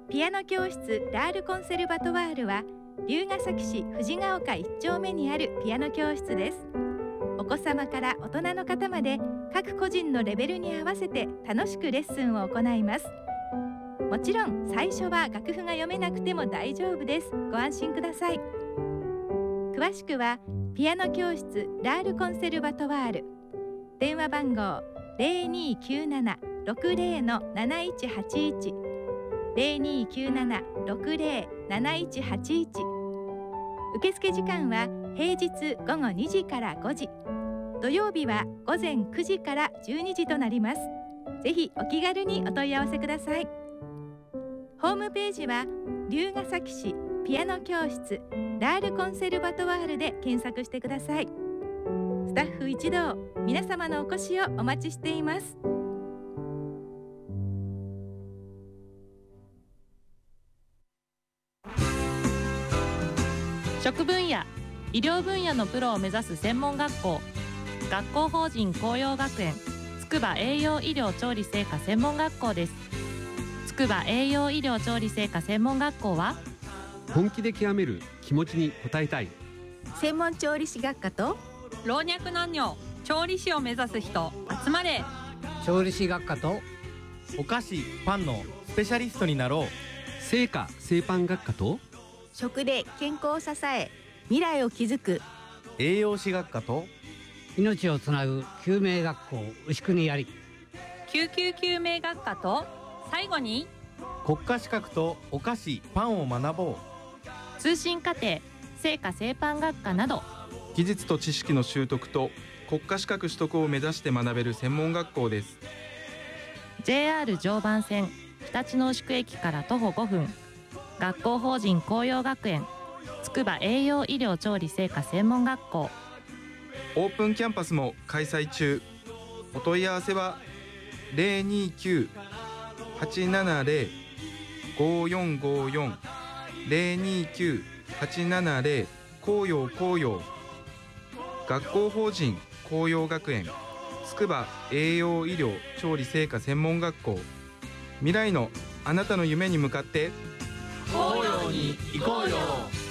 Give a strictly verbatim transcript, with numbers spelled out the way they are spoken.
ピアノ教室ラールコンセルバトワールは龍ケ崎市藤ヶ丘いっ丁目にあるピアノ教室です。お子様から大人の方まで各個人のレベルに合わせて楽しくレッスンを行います。もちろん最初は楽譜が読めなくても大丈夫です。ご安心ください。詳しくはピアノ教室ラールコンセルバトワール、電話番号 ゼロにーきゅうなな ろくゼロ のなないちはちいち ゼロにーきゅうなな ろくゼロ なないちはちいち。受付時間は平日ごごにじからごじ、土曜日は午前くじからじゅうにじとなります。ぜひお気軽にお問い合わせください。ホームページは龍ケ崎市ピアノ教室ラールコンセルバトワールで検索してください。スタッフ一同、皆様のお越しをお待ちしています。 食分野、医療分野のプロを目指す専門学校、学校法人紅葉学園筑波栄養医療調理製菓専門学校です。筑波栄養医療調理製菓専門学校は、 本気で極める気持ちに応えたい専門調理師学科と老若男女調理師を目指す人集まれ。 調理師学科とお菓子パンのスペシャリストになろう製菓製パン学科と食で健康を支え未来を築く栄養士学科と命をつなぐ救命学校牛国やり救急救命学科と最後に国家資格とお菓子パンを学ぼう通信課程製菓製パン学科など、 技術と知識の習得と国家資格取得を目指して学べる専門学校です。 ジェイアール 常磐線常陸大宿駅から徒歩ごふん、学校法人紅葉学園筑波栄養医療調理製菓専門学校。 オープンキャンパスも開催中。お問い合わせは ゼロにーきゅう はちななゼロ ごよんごよん ゼロにーきゅう はちななゼロ 紅葉紅葉。学校法人紅葉学園筑波栄養医療調理製菓専門学校。未来のあなたの夢に向かって紅葉に行こうよ。